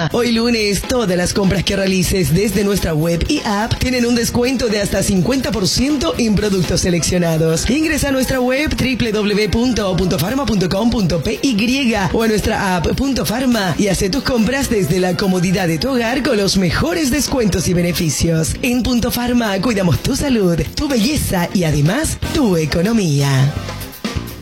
Farma. Hoy lunes, todas las compras que realices desde nuestra web y app tienen un descuento de hasta 50% en productos seleccionados. Ingresa a nuestra web www.puntofarma.com.py o a nuestra app Punto Farma y hace tus compras desde la comodidad de tu hogar con los mejores descuentos y beneficios. En Punto Farma cuidamos tu salud, tu belleza y además tu economía.